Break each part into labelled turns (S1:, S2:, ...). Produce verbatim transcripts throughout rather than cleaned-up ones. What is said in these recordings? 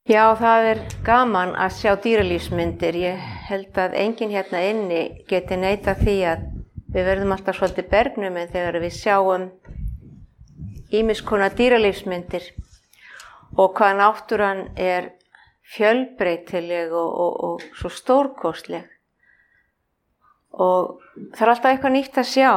S1: Já, það er gaman að sjá dýralífsmyndir. Ég held að enginn hérna inni geti neitað því að við verðum alltaf svolítið bergnumin þegar við sjáum ýmiss konar dýralífsmyndir og hvað náttúran er fjölbreytileg og, og, og svo stórkostleg. Og það er alltaf eitthvað nýtt að sjá.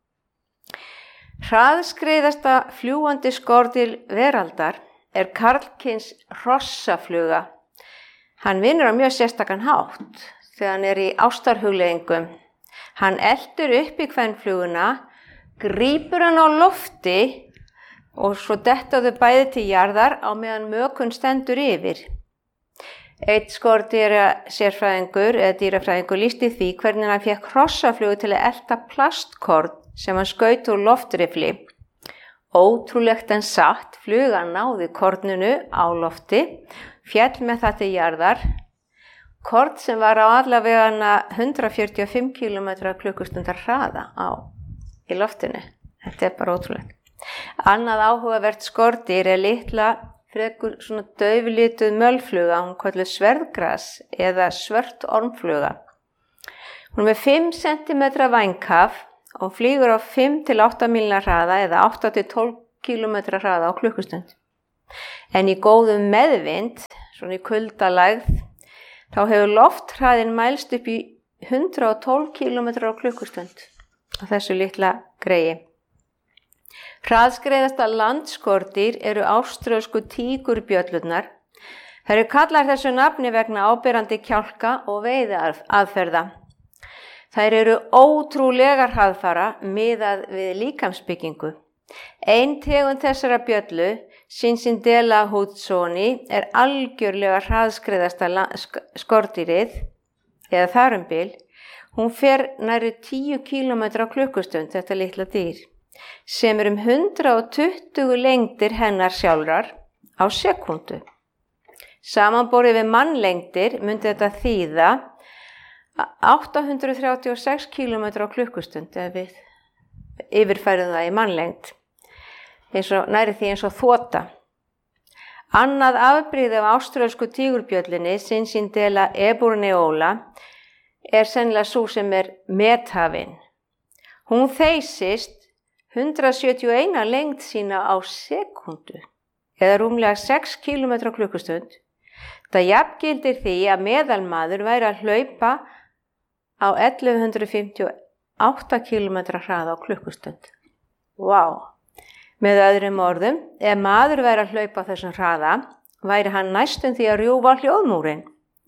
S1: Hraðskreiðasta fljúgandi skordýr veraldar er karlkyns hrossafluga. Hann vinnur á mjög sérstakan hátt þegar hann er í ástarhugleiðingum. Hann eltir upp í kvenfluguna, grípur hann á lofti og svo detta þau bæði til jarðar á meðan mökun stendur yfir. Einn skordýra sérfræðingur eða dýrafræðingur lýsti því hvernig hann fékk hrossaflugu til að elta plastkorn sem hann skaut úr loftrifli. Ótrúlegt en satt, flugan náði korninu á lofti, féll með það til jarðar, korn sem var á allavega hundrað fjörutíu og fimm kílómetra á klukkustundar hraða á í loftinu. Þetta er bara ótrúlegt. Annað áhugavert skordýr er litla, frekur svona dauflituð mölfluga, hún kölluð sverðgras eða svört ormfluga. Hún er með fimm sentimetra vænghaf og flýgur á fimm til átta mílna hraða eða átta til tólf kílómetra hraða á klukkustund. En í góðum meðvind, svona í kuldalægð, þá hefur lofthraðinn mælst upp í hundrað og tólf kílómetra á klukkustund á þessu litla greigi. Hraðskreiðasta landskordýr eru áströlsku tígurbjöllurnar. Þær eru kallar þessu nafni vegna áberandi kjálka og veiðiaðferða. Þær eru ótrúlegar hraðfara miðað við líkamsbyggingu. Ein tegund þessara bjöllu, Cincindela hudsoni, er algjörlega hraðskreiðasta skordýrið, eða þar um bil. Hún fer nærri tíu kílómetra á klukkustund, þetta litla dýr, sem er um hundrað og tuttugu lengdir hennar sjálfrar á sekúndu. Samanborið við mannlengdir myndi þetta þýða átta hundruð þrjátíu og sex kílómetra á klukkustund ef við yfirfærum það í mannlengd, eins og næri því eins og þota. Annað afbrigði af áströlsku tígurbjöllinni, Cincindela eburneola, er sennilega sú sem er methafin. Hún þeysist hundrað sjötíu og eina lengd sína á sekúndu, eða rúmlega sex kílómetra á klukkustund. Það jafngildir því að meðalmaður væri að hlaupa á ellefu hundruð fimmtíu og átta kílómetra hraða á klukkustund. Vá! Með öðrum orðum, ef maður væri að hlaupa á þessum hraða, væri hann næstum því að rjúfa hljóðmúrinn.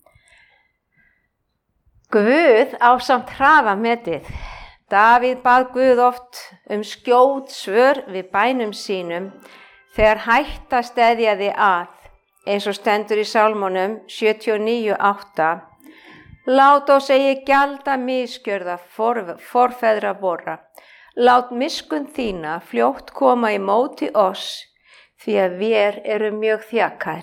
S1: Guð ásamt hraðametið. Davíð bað Guð oft um skjót svör við bænum sínum þegar hætta steðjaði að, eins og stendur í Sálmunum sjötíu og níu átta. Lát oss eigi gjalda misgjörða for, forfeðra vorra. Lát miskun þína fljótt koma í móti oss, því að vér eru mjög þjakær.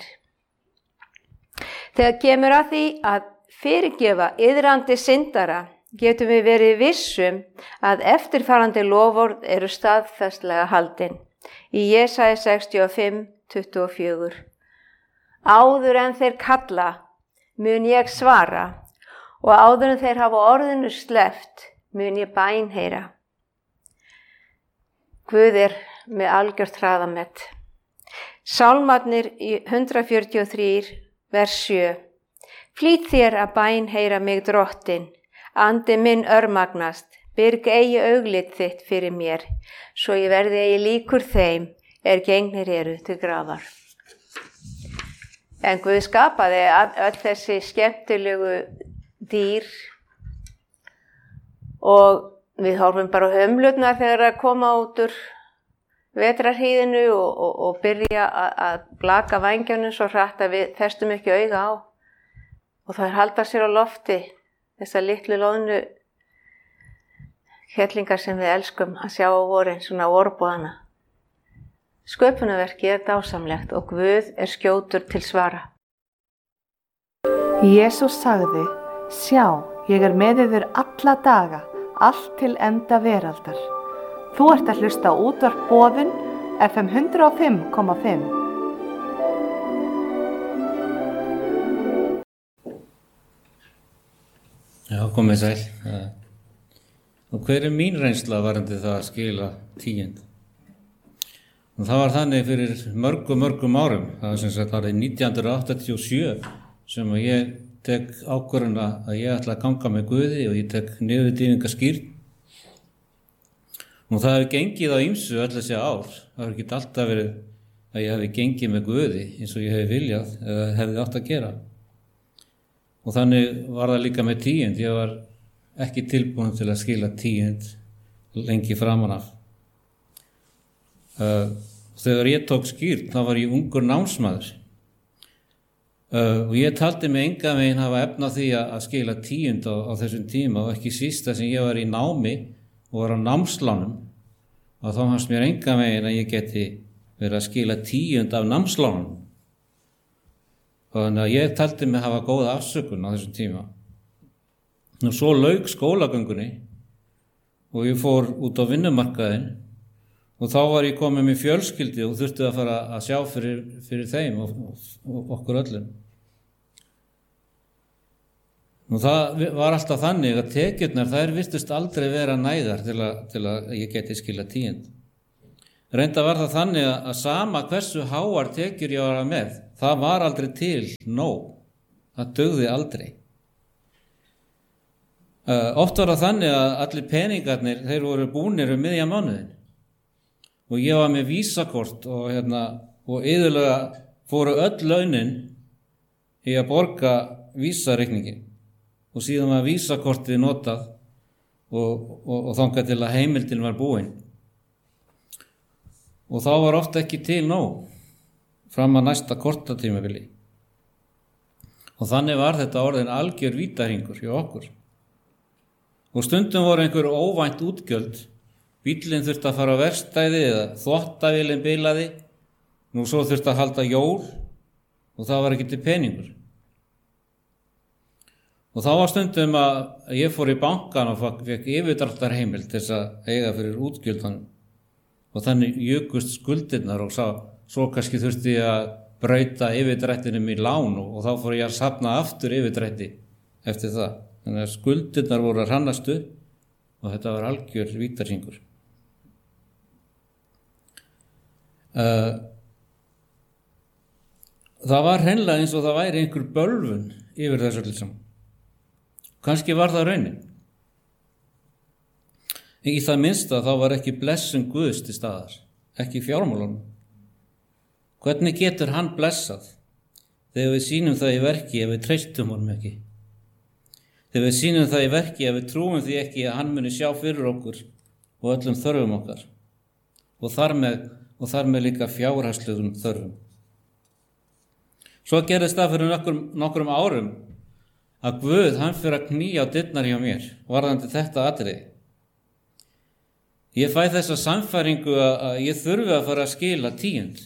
S1: Þegar kemur að því að fyrirgefa iðrandi syndara, getum við verið vissum að eftirfarandi loforð eru staðfestlega haldin. Í Jesaja sextíu og fimm tuttugu og fjögur. Áður en þeir kalla, mun ég svara, og áður en þeir hafa orðinu sleppt, mun ég bænheyra. Guð er með algjört hraðamet. Sálmarnir í hundrað fjörutíu og þrjú, vers sjö. Flýt þér að bænheyra mig drottin, andi minn örmagnast, byrg eigi auglit þitt fyrir mér, svo ég verði eigi líkur þeim, er gengnir eru til grafar. En Guð skapaði öll þessi skemmtilegu dýr og við horfum bara á hömlurnar þegar að koma út úr vetrarhýðinu og, og, og byrja að, að blaka vængjanum svo hratt að við festum ekki auga á. Og það er halda sér á lofti, þessar litlu loðnu hellingar sem við elskum að sjá á vorin, svona vorbúðana. Sköpunarverkið er dásamlegt og Guð er skjótur til svara.
S2: Jesús sagði, sjá, ég er með yður alla daga, allt til enda veraldar. Þú ert að hlusta á útvarp Boðun F M hundrað og fimm komma fimm.
S3: Já, komið sæl. Og hver er mín reynsla varandi það að skila tíund? Og það var þannig fyrir mörgum, mörgum árum. Það var sem sagt árið nítján hundruð áttatíu og sjö sem að ég tek ákvörðun að ég ætla að ganga með Guði og ég tek niðurdýfingaskírn. Og það hefur gengið á ýmsu öll þessi ár. Það hefur ekki alltaf verið að ég hefði gengið með Guði eins og ég hefði viljað eða hefði átt að gera. Og þannig var það líka með tíund. Ég var ekki tilbúin til að skila tíund lengi framan af. Uh, þegar ég tók skírn, þá var ég ungur námsmaður. Uh, og ég taldi mig engan veginn hafa efna því að, að skila tíund á, á þessum tíma og ekki sísta sem ég var í námi og var á námslánum. Og þá fannst mér engan veginn að ég geti verið að skila tíund af námslánum. Þannig að ég taldi mig hafa góða afsökun á þessum tíma. Og svo lauk skólagöngunni og ég fór út á vinnumarkaðinn og þá var ég komið með fjölskyldi og þurfti að fara að sjá fyrir, fyrir þeim og, og, og okkur öllum. Og það var alltaf þannig að tekjurnar, þær virtust aldrei vera nægar til að, til að ég geti skila tíund. Reynda var það þannig að sama hversu háar tekjur ég var með, það var aldrei til nóg. Það dugði aldrei. Uh, oft var það þannig að allir peningarnir, þeir voru búnir um miðja mánuðin. Og ég var með vísakort og, hérna, og iðulega fóru öll launin í að borga vísareikningin. Og síðan var vísakortið notað og, og, og þangað til að heimildin var búin. Og þá var oft ekki til nóg fram að næsta kortatímabili. Og þannig var þetta orðin algjör vítahringur hjá okkur. Og stundum voru einhver óvænt útgjöld. Bíllinn þurfti að fara á verkstæði eða þvottavélin bilaði. Nú svo þurfti að halda jól og það var ekki til peningur. Og þá var stundum að ég fór í bankan og fekk yfirdráttarheimild til þess að eiga fyrir útgjöldunum. Og þannig jukust skuldirnar og sá, svo kannski þurfti ég að brauta yfirdrættinum í lán og, og þá fór ég að safna aftur yfirdrætti eftir það. Þannig að skuldirnar voru að hrannast upp og þetta var algjör vítahringur. Uh, það var hreinlega eins og það væri einhver bölvun yfir þessu öllu saman. Kannski var það raunin. Í það minnsta þá var ekki blessun Guðs til staðar, ekki fjármálunum. Hvernig getur hann blessað þegar við sýnum það í verki ef við treystum honum ekki? Þegar við sýnum það í verki ef við trúum því ekki að hann muni sjá fyrir okkur og öllum þörfum okkar og þar með, og þar með líka fjárhagslegum þörfum. Svo gerðist það fyrir nokkrum, nokkrum árum að Guð hann fyrir að knýja á dyrnar hjá mér varðandi þetta atriði. Ég fæ þessa sannfæringu að ég þurfi að fara að skila tíund.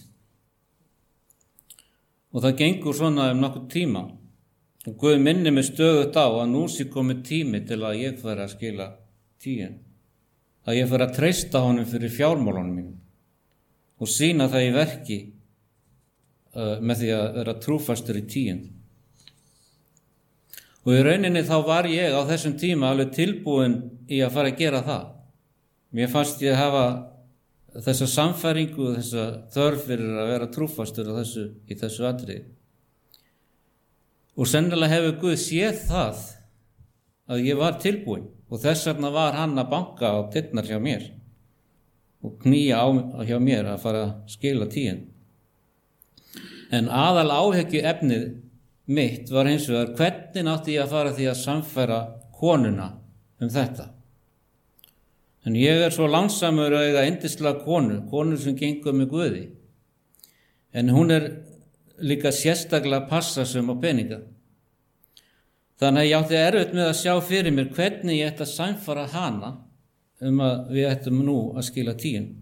S3: Og það gengur svona um nokkur tíma. Og Guð minni mig stöðugt á að nú sé komið tími til að ég fara að skila tíund. Að ég fara að treysta honum fyrir fjármálunum mínum. Og sýna það í verki uh, með því að vera trúfastur í tíund. Og í rauninni þá var ég á þessum tíma alveg tilbúin í að fara að gera það. Mér fannst ég hafa þessa samfæringu og þessa þörf fyrir að vera trúfastur á þessu, í þessu atriði. Og sennilega hefur Guð séð það að ég var tilbúin og þess vegna var hann að banka á dyrnar hjá mér og knýja á hjá mér að fara að skila tíund. En aðal áhyggju efnið mitt var hins vegar hvernig átti ég að fara því að samfæra konuna um þetta. En ég er svo langsamur að eiga yndislega konu, konu sem gengur með Guði. En hún er líka sérstaklega passasum á peninga. Þannig að ég átti erfitt með að sjá fyrir mér hvernig ég ætti að sannfæra hana um að við ættum nú að skila tíund.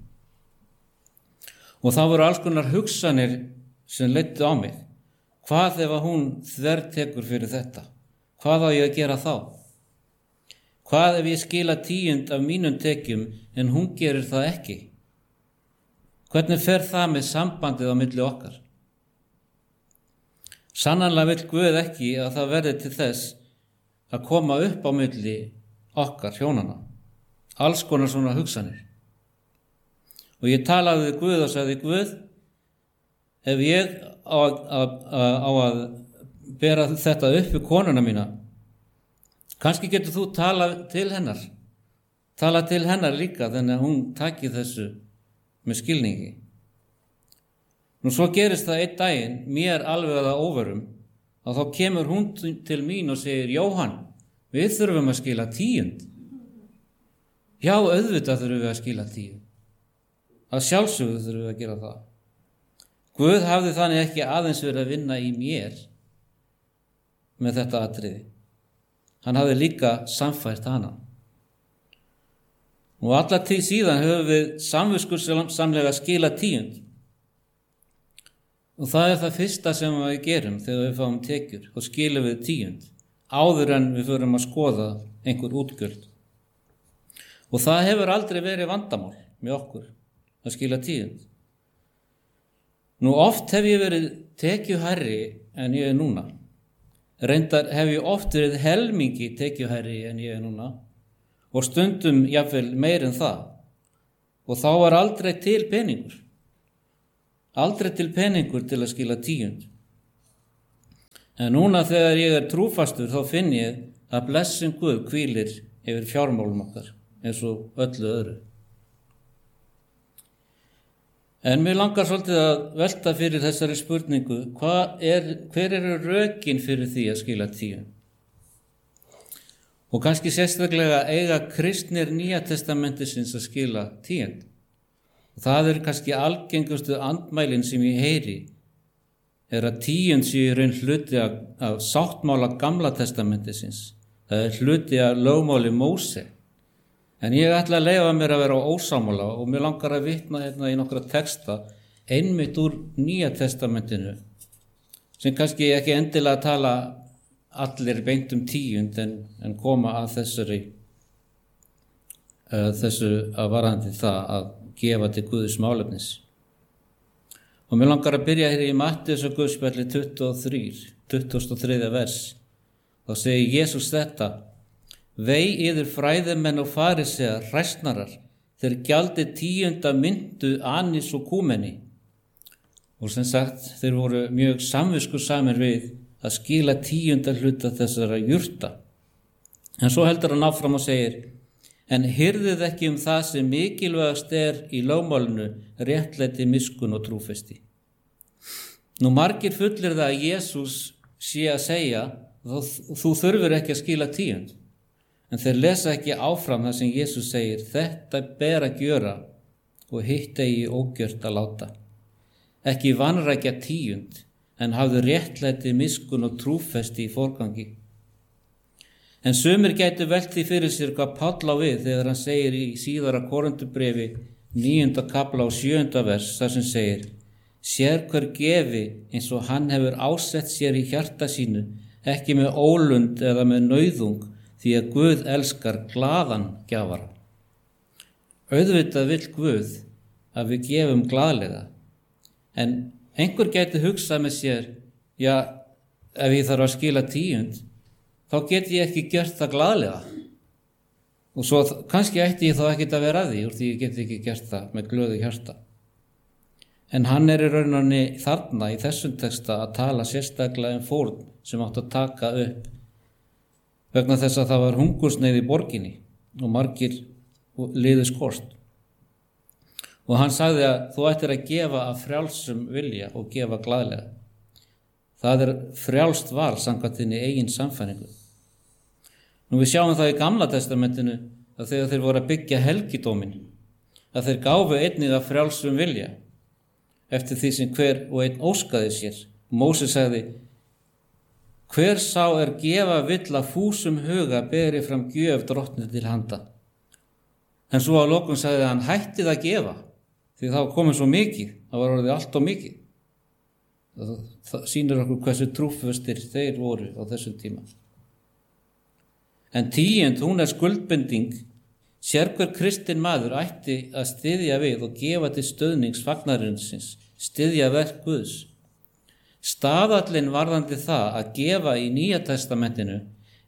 S3: Og það voru alls konar hugsanir sem leiddu á mig. Hvað ef að hún þvertekur fyrir þetta? Hvað á ég að gera þá? Hvað ef ég skila tíund af mínum tekjum en hún gerir það ekki? Hvernig fer það með sambandið á milli okkar? Sannarlega vill Guð ekki að það verði til þess að koma upp á milli okkar hjónana. Alls konar svona hugsanir. Og ég talaði við Guð og sagði, Guð, ef ég á að, að, á að bera þetta upp við konuna mína, kannski getur þú talað til hennar, talað til hennar líka, þannig að hún taki þessu með skilningi. Nú svo gerist það einn daginn, mér alveg að óvörum, að þá kemur hún til mín og segir, Jóhann, við þurfum að skila tíund. Já, auðvitað þurfum við að skila tíund. Að sjálfsögðu þurfum við að gera það. Guð hafði þannig ekki aðeins verið að vinna í mér með þetta atriði. Hann hafði líka samfært hana. Og alla tíð síðan höfum við samviskusamlega skila tíund. Og það er það fyrsta sem við gerum þegar við fáum tekjur og skilum við tíund, áður en við förum að skoða einhver útgjöld. Og það hefur aldrei verið vandamál með okkur að skila tíund. Nú oft hef ég verið tekjuhærri en ég er núna. Reyndar hef ég oft verið helmingi tekjuhærri en ég er núna og stundum jafnvel meir en það. Og þá er aldrei til peningur. Aldrei til peningur til að skila tíund. En núna þegar ég er trúfastur þá finn ég að blessun Guð hvílir yfir fjármálum okkar eins og öllu öðru. En mér langar svolítið að velta fyrir þessari spurningu, hvað er, hver eru rökin fyrir því að skila tíund? Og kannski sérstaklega eiga kristnir Nýja testamentisins að skila tíund. Og það er kannski algengustu andmælin sem ég heyri, er að tíund sé í raun hluti af, af sáttmála Gamla testamentisins. Það er hluti af lögmáli Móse. En ég ætla að leyfa mér að vera ósámála og mér langar að vitna hérna í nokkra texta einmitt úr Nýja testamentinu, sem kannski ekki endilega tala allir beint um tíund en, en koma að þessari, uh, þessu að varandi það að gefa til Guðs málefnis. Og mér langar að byrja hér í Matteus og Guðspjalli tuttugu og þrjú, tuttugasta og þriðja vers. Þá segir Jesús þetta, vei yður fræðimenn og farisear, hræsnarar, þeir gjaldi tíunda myndu, anis og kúmeni. Og sem sagt, þeir voru mjög samviskusamir við að skila tíunda hluta þessara jurta. En svo heldur hann áfram og segir, en hirðið ekki um það sem mikilvægast er í lögmálinu, réttlæti, miskunn og trúfesti. Nú margir fullir það að Jesús sé að segja, þú, þú þurfir ekki að skila tíund. En þeir lesa ekki áfram það sem Jesús segir, þetta ber að gjöra og hitt eigi ógjört að láta. Ekki vanrækja tíund, en hafðu réttlæti, miskunn og trúfesti í forgangi. En sumir gætu velt því fyrir sér hvað Páll á við þegar hann segir í síðara Korinthubrefi níunda kafla og sjöunda vers þar sem segir, sér hver gefi eins og hann hefur ásett sér í hjarta sínu, ekki með ólund eða með nauðung, því að Guð elskar glaðan gjafara. Auðvitað vill Guð að við gefum glaðlega, en einhver gæti hugsað með sér, já, ef ég þarf að skila tíund, þá get ég ekki gert það glaðlega. Og svo kannski ætti ég þá ekki að vera að því, úr því ég get ekki gert það með glöðu hjarta. En hann er í rauninni þarna í þessum texta að tala sérstaklega um fórn sem átt að taka upp vegna þess að það var hungursneyð í borginni og margir liðu skort. Og hann sagði að þú ættir að gefa af frjálsum vilja og gefa glaðlega. Það er frjálst val samkvæmt þinni eigin sannfæringu. Nú við sjáum það í Gamla testamentinu að þegar þeir voru að byggja helgidómin, að þeir gáfu einnig af frjálsum vilja, eftir því sem hver og einn óskaði sér. Móse sagði, hver sá er gefa vill að fúsum huga beri fram gjöf drottni til handa. En svo að lokum sagði hann, hættið að gefa, því það var komið svo mikið, það var orðið allt og mikið. Það, það sýnir okkur hversu trúfastir þeir voru á þessum tíma. En tíund, hún er skuldbinding, sérhver kristinn maður ætti að styðja við og gefa til stöðnings fagnarinsins, styðja verk Guðs. Staðallinn varðandi það að gefa í Nýja testamentinu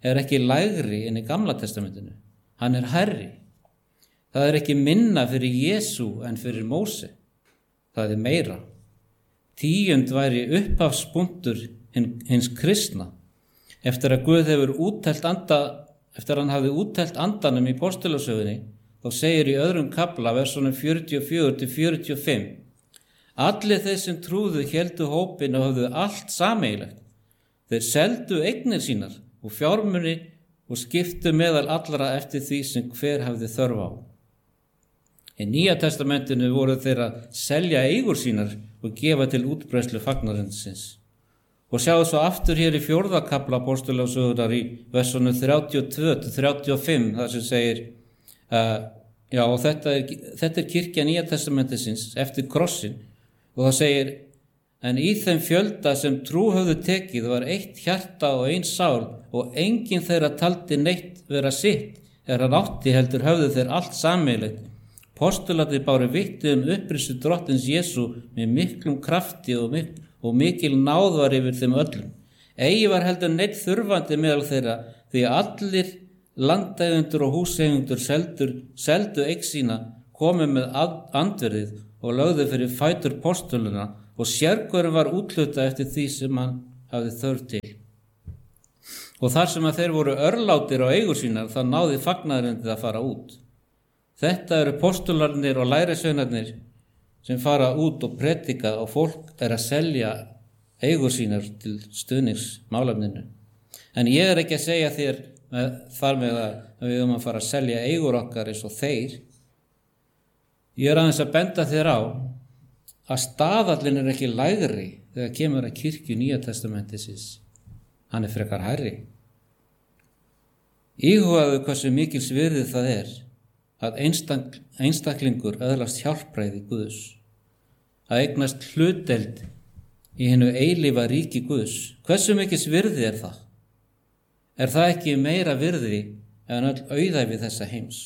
S3: er ekki lægri en í Gamla testamentinu. Hann er hærri. Það er ekki minna fyrir Jesú en fyrir Móse. Það er meira. Tíund væri upphafspunktur hins kristna. Eftir að Guð hefur úttelt anda, eftir að hann hafði úttelt andanum í postulasögunni, þá segir í öðrum kafla, versunum fjörutíu og fjögur til fjörutíu og fimm, allir þeir sem trúðu héldu hópinn og höfðu allt sameiginlegt. Þeir seldu eignir sínar og fjármuni og skiptu meðal allra eftir því sem hver hafði þörf á. Í Nýja testamentinu voru þeir að selja eigur sínar og gefa til útbreiðslu fagnarins. Og sjáðu svo aftur hér í fjórða kafla postulasögunnar í versunum þrjátíu og tvö til þrjátíu og fimm, þar sem segir, uh, já, og þetta er, þetta er kirkja Nýja testamentisins eftir krossin, og það segir, en í þeim fjölda sem trú höfðu tekið var eitt hjarta og ein sál og enginn þeirra taldi neitt vera sitt, er hann átti heldur höfðu þeir allt sameiginlegt. Postularnir báru vitni um upprisu drottins Jesú með miklum krafti og, mik og mikil náð var yfir þeim öllum. Eigi var heldur neitt þurfandi meðal þeirra, því allir landeigendur og húseigendur seldur, seldu eign sína, komu með andverðið og lögðu fyrir fætur postuluna, og sérhverjum var úthlutað eftir því sem hann hafði þörf til. Og þar sem að þeir voru örlátir á eigur sínar, þá náði fagnaðurindið að fara út. Þetta eru postularnir og lærisveinarnir sem fara út og predika, og fólk er að selja eigur sínar til stuðnings málefninu. En ég er ekki að segja þér með, þar með að við höfum að fara að selja eigur okkar eins og þeir. Ég er aðeins að benda þér á að staðallin er ekki lægri þegar kemur að kirkju Nýja testamentisins. Hann er frekar hærri. Íhugaðu hversu mikils virði það er að einstak, einstaklingur öðlast hjálpræði Guðs, að eignast hlutdeild í hinu eilífa ríki Guðs. Hversu mikils virði er það? Er það ekki meira virði en öll auðæfi þessa heims?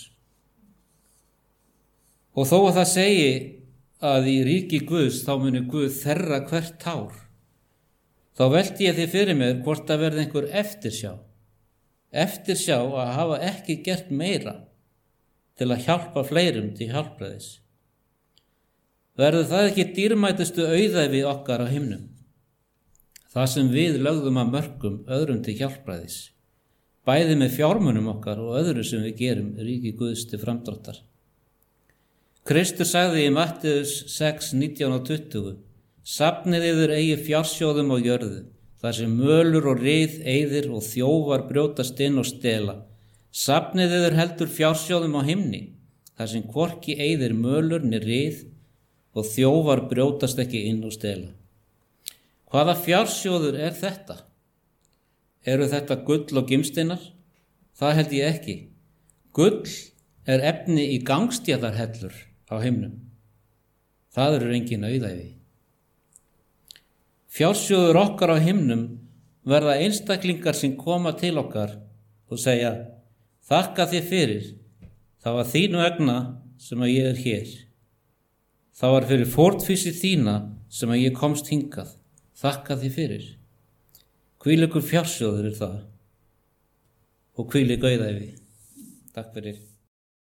S3: Og þó að það segi að í ríki Guðs þá muni Guð þerra hvert tár, þá velti ég því fyrir mér hvort að verði einhver eftirsjá, eftirsjá að hafa ekki gert meira til að hjálpa fleirum til hjálpræðis. Verður það ekki dýrmætustu auðæfi okkar á himnum, það sem við lögðum að mörkum öðrum til hjálpræðis, bæði með fjármunum okkar og öðru sem við gerum ríki Guðs til framdráttar. Kristur sagði í Mattheus sex, nítján og tuttugu, safnið yður eigi fjársjóðum á jörðu, þar sem mölur og rið eyðir og þjófar brjótast inn og stela. Safnið yður heldur fjársjóðum á himni, þar sem hvorki eyðir mölur ni rið og þjófar brjótast ekki inn og stela. Hvaða fjársjóður er þetta? Eru þetta gull og gimsteinar? Það held ég ekki. Gull er efni í gangstjarnarhellur á himnum. Það eru engin auðæfi. Fjársjóður okkar á himnum verða einstaklingar sem koma til okkar og segja, þakka þér fyrir, það var þínu vegna sem að ég er hér. Það var fyrir fórnfýsi þína sem að ég komst hingað, þakka þér fyrir. Hvílíkur fjársjóður er það og hvílík auðæfi. Takk fyrir.